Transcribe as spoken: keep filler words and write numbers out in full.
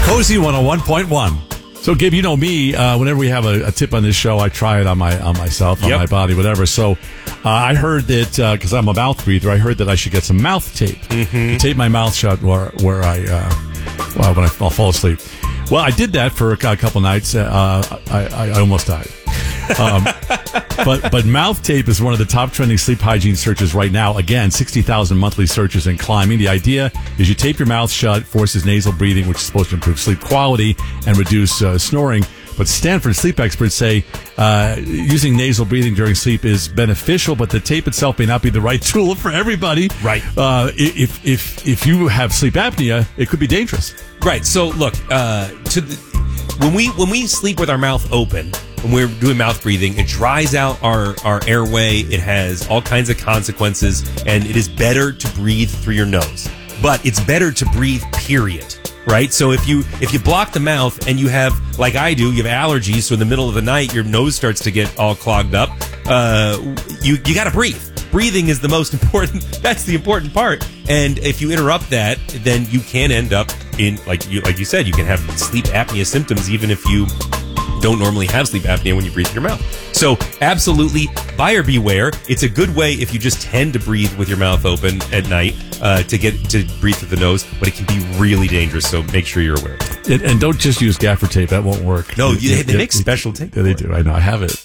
Cozy one oh one point one. So, Gabe, you know me. Uh, whenever we have a, a tip on this show, I try it on my on myself, on Yep. my body, whatever. So, uh, I heard that because I'm a mouth breather, I heard that I should get some mouth tape Mm-hmm. to tape my mouth shut where where I uh, well, when I, I'll fall asleep. Well, I did that for a, a couple nights. Uh, I, I, I almost died. Um, but but mouth tape is one of the top trending sleep hygiene searches right now. Again, sixty thousand monthly searches and climbing. The idea is you tape your mouth shut, forces nasal breathing, which is supposed to improve sleep quality and reduce uh, snoring. But Stanford sleep experts say uh, using nasal breathing during sleep is beneficial, but the tape itself may not be the right tool for everybody. Right. Uh, if if if you have sleep apnea, it could be dangerous. Right. So look, uh, to the, when we when we sleep with our mouth open, when we're doing mouth breathing, it dries out our, our airway. It has all kinds of consequences, and it is better to breathe through your nose. But it's better to breathe, period. Right? So if you if you block the mouth and you have, like I do, you have allergies, so in the middle of the night your nose starts to get all clogged up, uh, you you got to breathe. Breathing is the most important. That's the important part. And if you interrupt that, then you can end up in, like you like you said, you can have sleep apnea symptoms even if you don't normally have sleep apnea when you breathe through your mouth. So absolutely, buyer beware. It's a good way if you just tend to breathe with your mouth open at night uh, to get to breathe through the nose, but it can be really dangerous. So make sure you're aware. And, and don't just use gaffer tape. That won't work. No, It- you, it- they it- make special tape. Yeah, they do. I know. I have it.